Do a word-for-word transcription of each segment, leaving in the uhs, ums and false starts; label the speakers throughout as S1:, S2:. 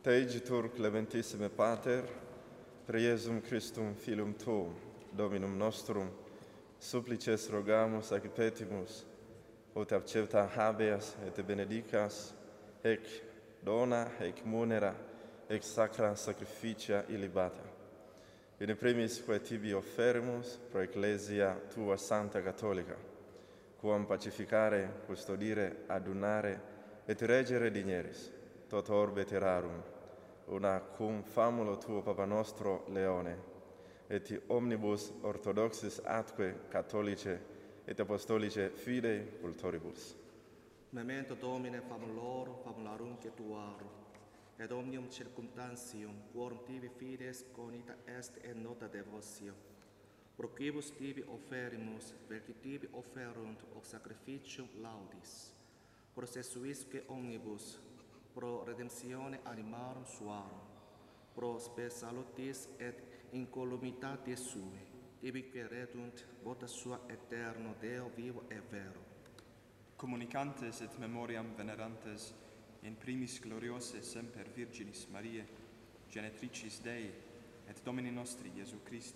S1: Te igitur clementissime Pater, per Iesum Christum Filium Tuum, Dominum nostrum, supplices rogamus ac petimus, ut accepta habeas et benedicas, hec dona, hec munera, hec sacra sacrificia illibata. In primis quae tibi offerimus pro Ecclesia tua Santa Catholica, quam pacificare, custodire, adunare, et regere digneris, toto orbe terrarum, una cum famulo tuo Papa nostro Leone, et omnibus orthodoxis atque catholice et apostolice fidei cultoribus.
S2: Memento Domine famulorum, famularum tuarum, et omnium circumstantium, quorum tibi fides conita est et nota devotio. Pro quibus tibi offerimus, velci tibi offerunt hoc sacrificium laudis, processuisque omnibus, pro redemptione animarum suarum, pro spe salutis et incolumitatis sui, tibi queretunt vota sua eterno Deo vivo e vero.
S3: Communicantes et memoriam venerantes in primis gloriose semper Virginis Mariae, genetricis Dei, et Domini nostri Iesu Christi,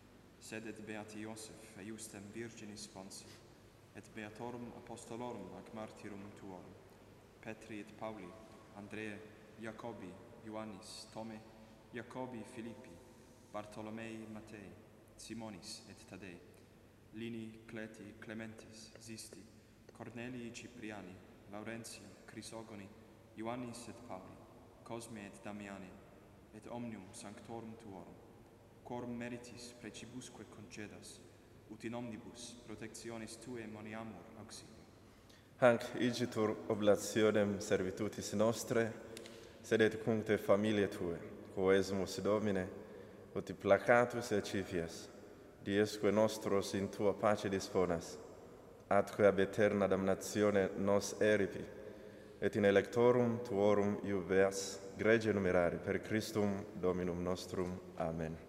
S3: sed et beati Iosef, eiustem Virginis Ponsi, et beatorum apostolorum ac martyrum tuorum, Petri et Pauli, Andreae, Jacobi, Ioannis, Tome, Jacobi, Filippi, Bartolomei, Matei, Simonis et Tadei, Lini, Cleti, Clementis, Zisti, Cornelii, Cipriani, Laurentia, Crisogoni, Ioannis et Pauli, Cosme et Damiani, et omnium sanctorum tuorum, quorum meritis precibusque concedas, ut in omnibus protectionis tuae moniamur auxilio.
S1: Hanc igitur oblationem servitutis nostre, sed et cuncte familiae Tue, quoesumus Domine, ut placatus et cipias, diesque nostros in Tua pace disponas, atque ab aeterna damnatione nos eripi, et in electorum Tuorum iubeas grege numerare, per Christum Dominum nostrum. Amen.